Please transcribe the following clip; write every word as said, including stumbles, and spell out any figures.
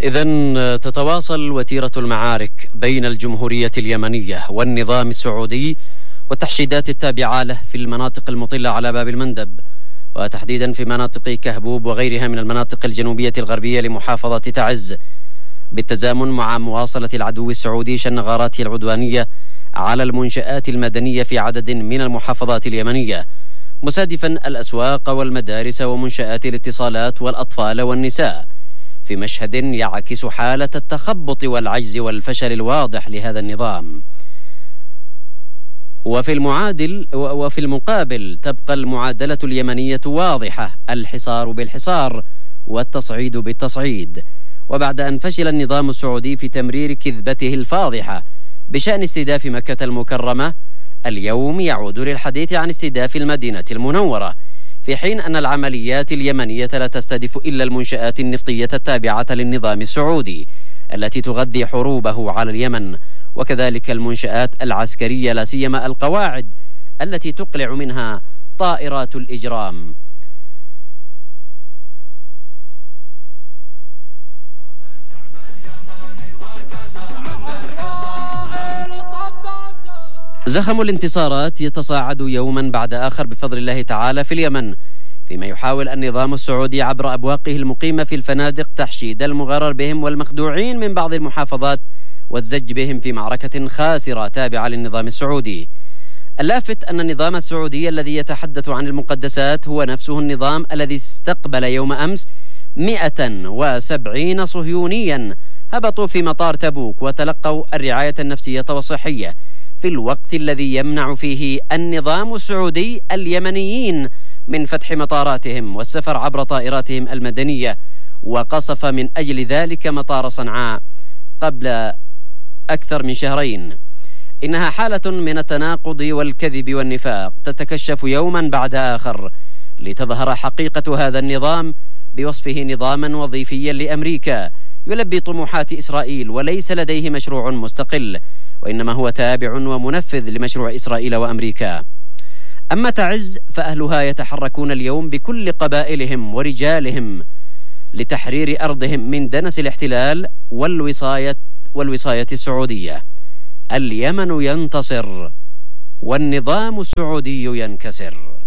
إذن تتواصل وتيرة المعارك بين الجمهورية اليمنية والنظام السعودي والتحشيدات التابعة له في المناطق المطلة على باب المندب، وتحديدا في مناطق كهبوب وغيرها من المناطق الجنوبية الغربية لمحافظة تعز، بالتزامن مع مواصلة العدو السعودي شن غاراته العدوانية على المنشآت المدنية في عدد من المحافظات اليمنية، مستهدفا الأسواق والمدارس ومنشآت الاتصالات والأطفال والنساء، في مشهد يعكس حالة التخبط والعجز والفشل الواضح لهذا النظام. وفي المعادل وفي المقابل تبقى المعادلة اليمنية واضحة، الحصار بالحصار والتصعيد بالتصعيد. وبعد أن فشل النظام السعودي في تمرير كذبته الفاضحة بشأن استهداف مكة المكرمة، اليوم يعود للحديث عن استهداف المدينة المنورة، في حين أن العمليات اليمنية لا تستهدف إلا المنشآت النفطية التابعة للنظام السعودي التي تغذي حروبه على اليمن، وكذلك المنشآت العسكرية لا سيما القواعد التي تقلع منها طائرات الإجرام. زخم الانتصارات يتصاعد يوما بعد آخر بفضل الله تعالى في اليمن، فيما يحاول النظام السعودي عبر أبواقه المقيمة في الفنادق تحشيد المغرر بهم والمخدوعين من بعض المحافظات والزج بهم في معركة خاسرة تابعة للنظام السعودي. اللافت أن النظام السعودي الذي يتحدث عن المقدسات هو نفسه النظام الذي استقبل يوم أمس مئة وسبعين صهيونيا هبطوا في مطار تبوك وتلقوا الرعاية النفسية والصحية، في الوقت الذي يمنع فيه النظام السعودي اليمنيين من فتح مطاراتهم والسفر عبر طائراتهم المدنية، وقصف من أجل ذلك مطار صنعاء قبل أكثر من شهرين. إنها حالة من التناقض والكذب والنفاق تتكشف يوما بعد آخر لتظهر حقيقة هذا النظام بوصفه نظاما وظيفيا لأمريكا يلبي طموحات إسرائيل، وليس لديه مشروع مستقل، وإنما هو تابع ومنفذ لمشروع إسرائيل وأمريكا. أما تعز فأهلها يتحركون اليوم بكل قبائلهم ورجالهم لتحرير أرضهم من دنس الاحتلال والوصاية والوصاية السعودية. اليمن ينتصر والنظام السعودي ينكسر.